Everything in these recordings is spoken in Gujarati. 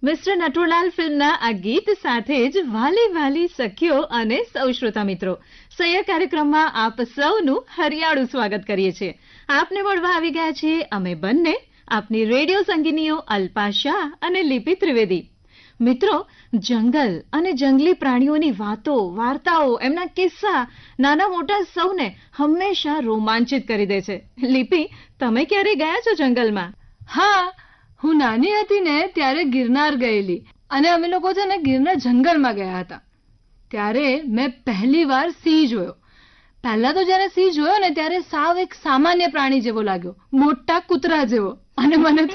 મિસ્ટર નટુલાલ ફિલ્મના આ ગીત સાથે જ વાલી વાલી સખીઓ અને સૌ શ્રોતા મિત્રો, સૈયર કાર્યક્રમમાં આપ સૌનું હરિયાળું સ્વાગત કરીએ છીએ. આપને મળવા આવી ગયા છીએ અમે બંને, આપની રેડિયો સંગીનીઓ અલ્પા શાહ અને લિપિ ત્રિવેદી. મિત્રો, જંગલ અને જંગલી પ્રાણીઓની વાતો, વાર્તાઓ, એમના કિસ્સા નાના મોટા સૌને હંમેશા રોમાંચિત કરી દે છે. લિપિ, તમે ક્યારે ગયા છો જંગલમાં? હા, હું નાની હતી ને ત્યારે ગિરનાર ગયેલી અને અમે લોકો છે ને ગીરના જંગલમાં ગયા હતા. ત્યારે મેં પહેલી વાર સિંહ જોયો. પહેલા તો જ્યારે સિંહ જોયો ને ત્યારે સાવ એક સામાન્ય પ્રાણી જેવો લાગ્યો, મોટા કૂતરા જેવો. અને મને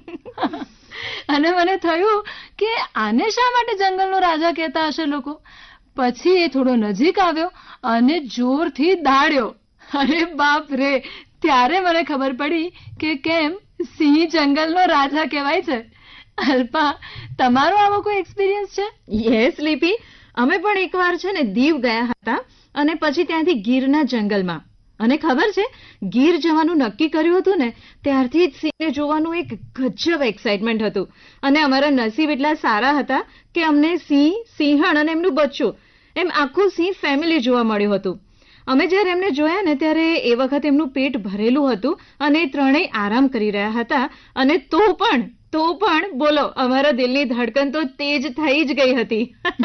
થયું કે આને શા માટે જંગલનો રાજા કહેતા હશે લોકો. પછી એ થોડો નજીક આવ્યો અને જોરથી દાળ્યો. અરે બાપ રે! ત્યારે મને ખબર પડી કે કેમ સિંહ જંગલનો રાજા કહેવાય છે. અલ્પા, તમારો આવો કોઈ એક્સપિરિયન્સ છે? યસ લિપિ, અમે પણ એકવાર છે ને દીવ ગયા હતા અને પછી ત્યાંથી ગીરના જંગલમાં. અને ખબર છે, ગીર જવાનું નક્કી કર્યું હતું ને ત્યારથી જ સિંહને જોવાનું એક ગજબ એક્સાઇટમેન્ટ હતું. અને અમારા નસીબ એટલા સારા હતા કે અમને સિંહ, સિંહણ અને એમનું બચ્ચું એમ આખું સિંહ ફેમિલી જોવા મળ્યું હતું. અમે જ્યારે એમને જોયા ને ત્યારે એ વખત એમનું પેટ ભરેલું હતું અને ત્રણેય આરામ કરી રહ્યા હતા. અને તો પણ બોલો, અમારા દિલની ધડકન તો તેજ થઈ જ ગઈ હતી.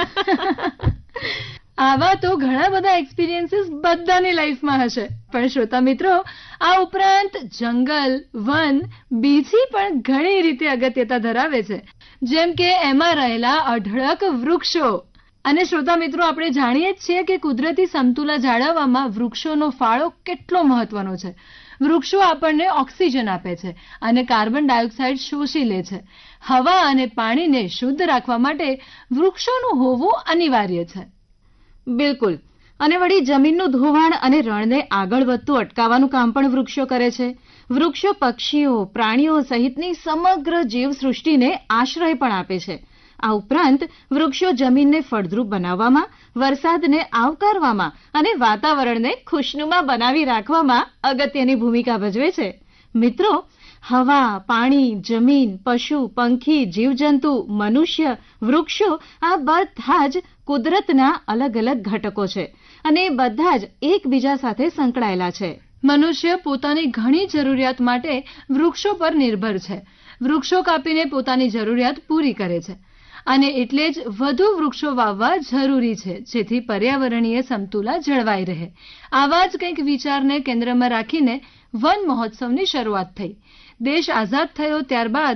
આવા તો ઘણા બધા એક્સપિરિયન્સીસ બધાની લાઈફમાં હશે. પણ શ્રોતા મિત્રો, આ ઉપરાંત જંગલ, વન બીજી પણ ઘણી રીતે અગત્યતા ધરાવે છે, જેમ કે એમાં રહેલા અઢળક વૃક્ષો. અને શ્રોતા મિત્રો, આપણે જાણીએ જ છીએ કે કુદરતી સમતુલા જાળવવામાં વૃક્ષોનો ફાળો કેટલો મહત્વનો છે. વૃક્ષો આપણને ઓક્સિજન આપે છે અને કાર્બન ડાયોક્સાઇડ શોષી લે છે. હવા અને પાણીને શુદ્ધ રાખવા માટે વૃક્ષોનું હોવું અનિવાર્ય છે. બિલકુલ. અને વળી જમીનનું ધોવાણ અને રણને આગળ વધતું અટકાવવાનું કામ પણ વૃક્ષો કરે છે. વૃક્ષો પક્ષીઓ, પ્રાણીઓ સહિતની સમગ્ર જીવસૃષ્ટિને આશ્રય પણ આપે છે. આ ઉપરાંત વૃક્ષો જમીનને ફળદ્રુપ બનાવવામાં, વરસાદને આવકારવામાં અને વાતાવરણને ખુશનુમા બનાવી રાખવામાં અગત્યની ભૂમિકા ભજવે છે. મિત્રો, હવા, પાણી, જમીન, પશુ, પંખી, જીવજંતુ, મનુષ્ય, વૃક્ષો આ બધા જ કુદરતના અલગ અલગ ઘટકો છે અને એ બધા જ એકબીજા સાથે સંકળાયેલા છે. મનુષ્ય પોતાની ઘણી જરૂરિયાત માટે વૃક્ષો પર નિર્ભર છે. વૃક્ષો કાપીને પોતાની જરૂરિયાત પૂરી કરે છે અને એટલે જ વધુ વૃક્ષો વાવવા જરૂરી છે, જેથી પર્યાવરણીય સમતુલા જળવાઈ રહે. આવા જ કંઈક વિચારને કેન્દ્રમાં રાખીને વન મહોત્સવની શરૂઆત થઈ. દેશ આઝાદ થયો ત્યારબાદ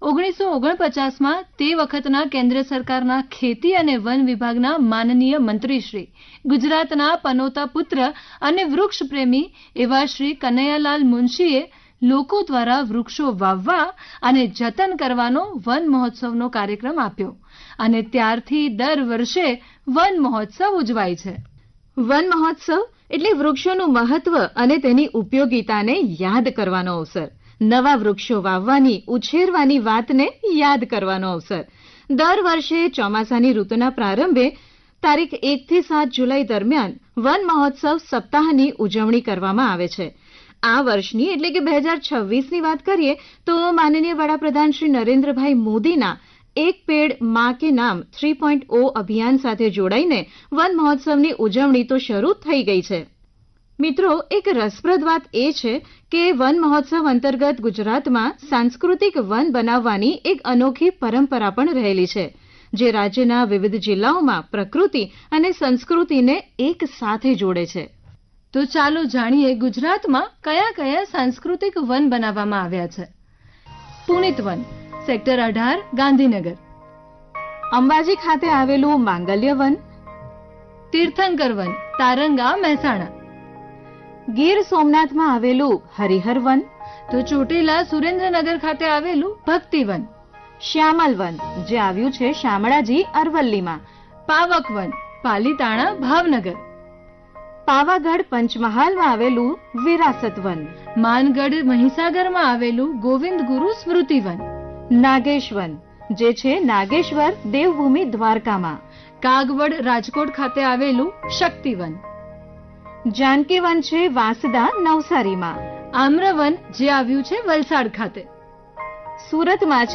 1949માં તે વખતના કેન્દ્ર સરકારના ખેતી અને વન વિભાગના માનનીય મંત્રીશ્રી, ગુજરાતના પનોતા પુત્ર અને વૃક્ષ પ્રેમી એવા શ્રી કનૈયાલાલ મુનશીએ લોકો દ્વારા વૃક્ષો વાવવા અને જતન કરવાનો વન મહોત્સવનો કાર્યક્રમ આપ્યો અને ત્યારથી દર વર્ષે વન મહોત્સવ ઉજવાય છે. વન મહોત્સવ એટલે વૃક્ષોનું મહત્વ અને તેની ઉપયોગિતાને યાદ કરવાનો અવસર. નવા વૃક્ષો વાવવાની, ઉછેરવાની વાતને યાદ કરવાનો અવસર. દર વર્ષે ચોમાસાની ઋતુના પ્રારંભે તારીખ 1 થી 7 જુલાઈ દરમિયાન વન મહોત્સવ સપ્તાહની ઉજવણી કરવામાં આવે છે. આ વર્ષની એટલે કે 2026ની વાત કરીએ તો માનનીય વડાપ્રધાન શ્રી નરેન્દ્રભાઈ મોદીના એક પેડ માં કે નામ 3.0 અભિયાન સાથે જોડાઈને વન મહોત્સવની ઉજવણી તો શરૂ થઈ ગઈ છે. મિત્રો, એક રસપ્રદ વાત એ છે કે વન મહોત્સવ અંતર્ગત ગુજરાતમાં સાંસ્કૃતિક વન બનાવવાની એક અનોખી પરંપરા પણ રહેલી છે, જે રાજ્યના વિવિધ જિલ્લાઓમાં પ્રકૃતિ અને સંસ્કૃતિને એક સાથે જોડે છે. તો ચાલો જાણીએ ગુજરાતમાં કયા કયા સાંસ્કૃતિક વન બનાવવામાં આવ્યા છે. પુનિત વન, સેક્ટર 18, ગાંધીનગર. અંબાજી ખાતે આવેલું માંગલ્ય વન. તીર્થંકર વન, તારંગા, મહેસાણા. ગીર સોમનાથમાં આવેલું હરિહર વન. તો ચોટીલા, સુરેન્દ્રનગર ખાતે આવેલું ભક્તિ વન. શ્યામલ વન, જે આવ્યું છે શામળાજી, અરવલ્લીમાં. પાવક વન, પાલીતાણા, ભાવનગર. પાવાગઢ, પંચમહાલમાં આવેલું વિરાસત વન. માનગઢ, મહીસાગરમાં આવેલું ગોવિંદ ગુરુ સ્મૃતિ વન. નાગેશ વન, જે છે નાગેશ્વર દેવભૂમિ, દ્વારકામાં. કાગવડ, રાજકોટ ખાતે આવેલું શક્તિ વન. જાનકી વન છે વાંસદા, નવસારીમાં. આમ્રવન, જે આવ્યું છે વલસાડ ખાતે. સુરતમાં